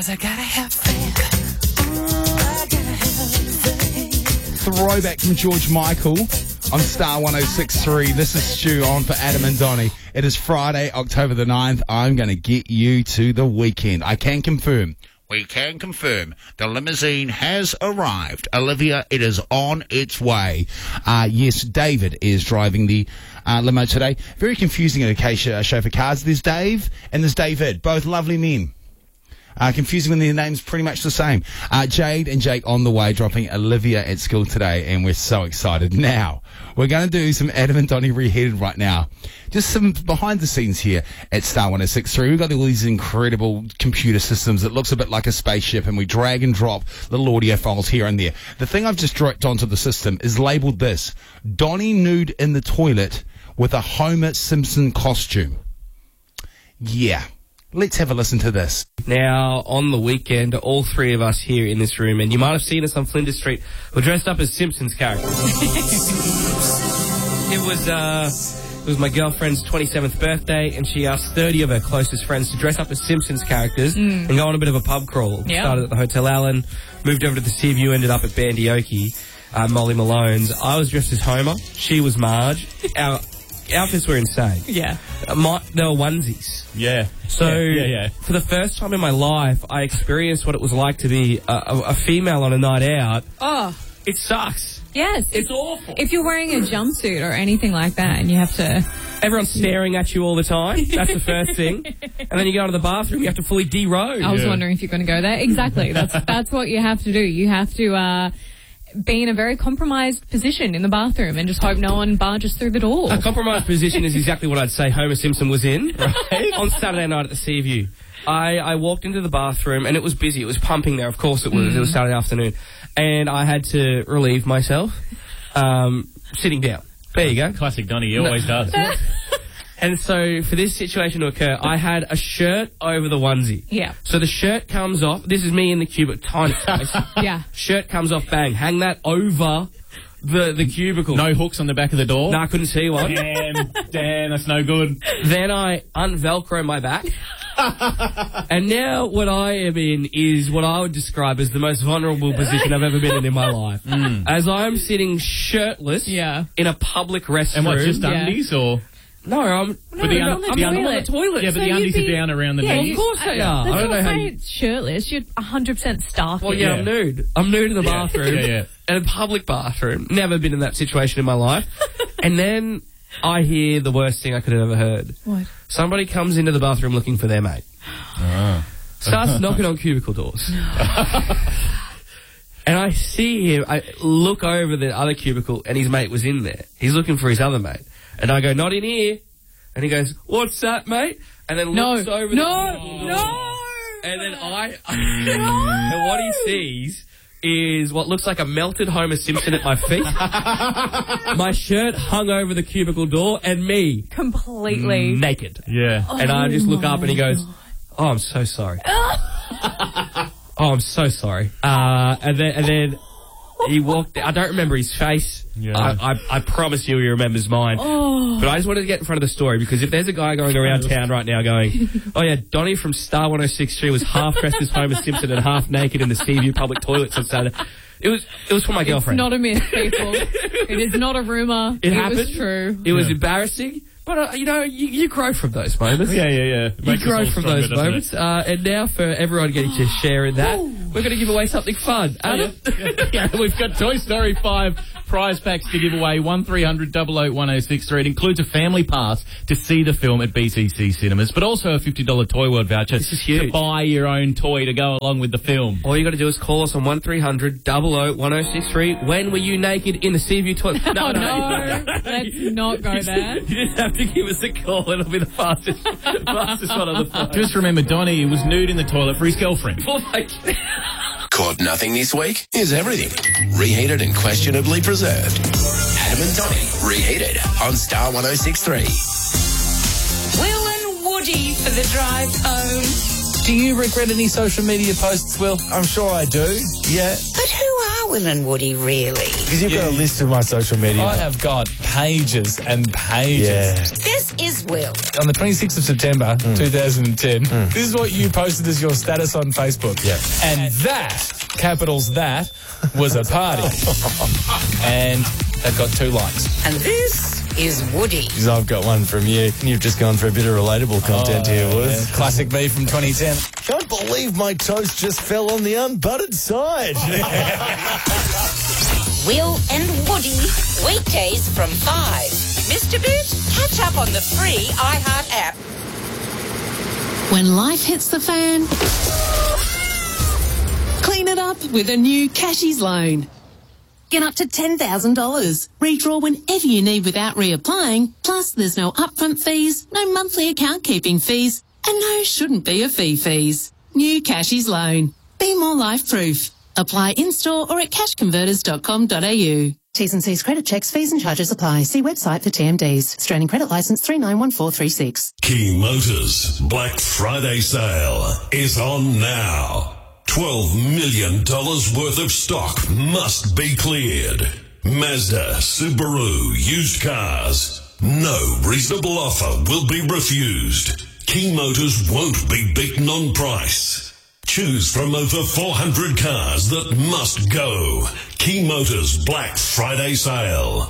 'cause I gotta have faith. I gotta have faith. Throwback from George Michael on Star 106.3. This is Stu on for Adam and Donnie. It is Friday, October the 9th. I'm going to get you to the weekend. I can confirm. We can confirm the limousine has arrived. Olivia, it is on its way. Yes, David is driving the limo today. Very confusing at a show for cars. There's Dave and there's David, both lovely men. Confusing when their names pretty much the same. Jade and Jake on the way, dropping Olivia at school today, and we're so excited. Now, we're going to do some Adam and Donnie Reheated right now. Just some behind the scenes here at Star 106.3. We've got all these incredible computer systems. It looks a bit like a spaceship, and we drag and drop little audio files here and there. The thing I've just dropped onto the system is labelled this: Donnie nude in the toilet with a Homer Simpson costume. Yeah. Let's have a listen to this. Now, on the weekend, all three of us here in this room, and you might have seen us on Flinders Street, were dressed up as Simpsons characters. It was my girlfriend's 27th birthday, and she asked 30 of her closest friends to dress up as Simpsons characters and go on a bit of a pub crawl. Yep. Started at the Hotel Allen, moved over to the Seaview, ended up at Bandioki, Molly Malone's. I was dressed as Homer. She was Marge. Our outfits were insane. Yeah. They were onesies. Yeah. So, for the first time in my life, I experienced what it was like to be a female on a night out. Oh. It sucks. Yes. It's awful. If you're wearing a jumpsuit or anything like that and you have to... Everyone's staring at you all the time. That's the first thing. And then you go to the bathroom, you have to fully derobe. I was wondering if you're going to go there. Exactly. That's what you have to do. You have to... be in a very compromised position in the bathroom and just hope no one barges through the door. A compromised position is exactly what I'd say Homer Simpson was in, right? On Saturday night at the Seaview. I walked into the bathroom and it was busy. It was pumping there. Of course it was. It was Saturday afternoon. And I had to relieve myself sitting down. There you go. Classic Donnie. He always does. And so, for this situation to occur, I had a shirt over the onesie. Yeah. So the shirt comes off. This is me in the cubicle, tiny space. Yeah. Shirt comes off, bang. Hang that over the cubicle. No hooks on the back of the door? No, I couldn't see one. Damn, that's no good. Then I unvelcro my back. And now what I am in is what I would describe as the most vulnerable position I've ever been in my life. As I'm sitting shirtless in a public restroom. And what, just undies or...? No, I'm on the toilet. Yeah, but the undies are down around the knees. Of course they are. I don't know how it's shirtless. You're 100% stark. Well, yeah, I'm nude. I'm nude in the bathroom. In a public bathroom. Never been in that situation in my life. And then I hear the worst thing I could have ever heard. What? Somebody comes into the bathroom looking for their mate. Starts knocking on cubicle doors. And I see him. I look over the other cubicle and his mate was in there. He's looking for his other mate. And I go, not in here. And he goes, what's that, mate? And then looks over the And then and what he sees is what looks like a melted Homer Simpson at my feet. My shirt hung over the cubicle door and me. Completely. Naked. Yeah. And I just look up and he goes, oh, I'm so sorry. Oh, I'm so sorry. And then he walked. I don't remember his face. Yeah. I promise you he remembers mine. Oh. But I just wanted to get in front of the story because if there's a guy going around town right now going, oh yeah, Donnie from Star 106.3 was half dressed as Homer Simpson and half naked in the Seaview public toilets on Saturday. It was for my girlfriend. It's not a myth, people. It is not a rumour. It happened. Was true. It was embarrassing. But, you grow from those moments. Yeah. You grow from those moments. And now for everyone getting to share in that, we're going to give away something fun. Adam? We've got Toy Story 5 prize packs to give away, 1300 0081063. It includes a family pass to see the film at BCC Cinemas, but also a $50 Toy World voucher. This is huge. To buy your own toy to go along with the film. All you got to do is call us on 1300 0081063. When were you naked in the Seaview toilet? No, let's not go there. You just have to give us a call. It'll be the fastest one on the phone. Just remember, Donnie was nude in the toilet for his girlfriend. Caught nothing this week? Here's everything. Reheated and questionably preserved. Adam and Donnie, Reheated on Star 106.3. Will and Woody for the drive home. Do you regret any social media posts, Will? I'm sure I do, yeah. But who are Will and Woody really? Because you've got a list of my social media. I have got pages and pages. Yeah. This is Will. On the 26th of September, 2010, this is what you posted as your status on Facebook. Yeah. And that, capitals that, was a party. And that got 2 likes. And this is Woody. I've got one from you. You've just gone for a bit of relatable content here, Woods. Yeah, classic me from 2010. Can't believe my toast just fell on the unbuttered side. Will and Woody, weekdays from 5. Mr. Boot, catch up on the free iHeart app. When life hits the fan, clean it up with a new Cashies loan. Get up to $10,000. Redraw whenever you need without reapplying. Plus, there's no upfront fees, no monthly account keeping fees, and no shouldn't be a fees. New Cashies loan. Be more life-proof. Apply in-store or at cashconverters.com.au. T's and C's credit checks, fees and charges apply. See website for TMDs. Australian Credit Licence 391436. King Motors Black Friday sale is on now. $12 million worth of stock must be cleared. Mazda, Subaru, used cars. No reasonable offer will be refused. King Motors won't be beaten on price. Choose from over 400 cars that must go. King Motors Black Friday sale.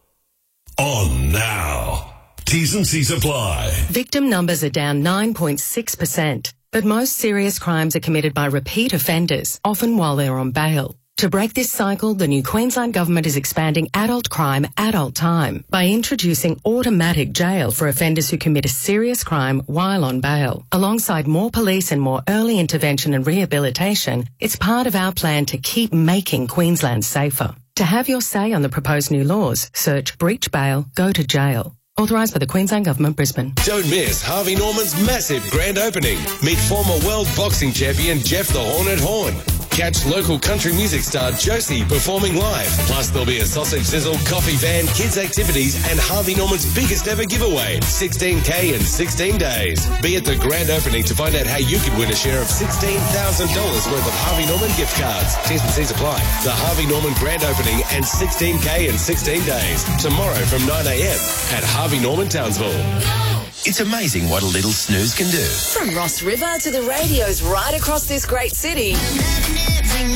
On now. T's and C's apply. Victim numbers are down 9.6%, but most serious crimes are committed by repeat offenders, often while they're on bail. To break this cycle, the new Queensland Government is expanding adult crime, adult time by introducing automatic jail for offenders who commit a serious crime while on bail. Alongside more police and more early intervention and rehabilitation, it's part of our plan to keep making Queensland safer. To have your say on the proposed new laws, search breach bail, go to jail. Authorised by the Queensland Government, Brisbane. Don't miss Harvey Norman's massive grand opening. Meet former world boxing champion Jeff the Hornet Horn. Catch local country music star Josie performing live. Plus, there'll be a sausage sizzle, coffee van, kids activities, and Harvey Norman's biggest ever giveaway, 16K in 16 days. Be at the grand opening to find out how you could win a share of $16,000 worth of Harvey Norman gift cards. T's and C's apply. The Harvey Norman grand opening and 16K in 16 days. Tomorrow from 9 a.m. at Harvey Norman Townsville. It's amazing what a little snooze can do. From Ross River to the radios right across this great city.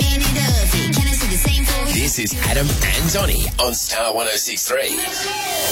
This is Adam and Donnie on Star 106.3.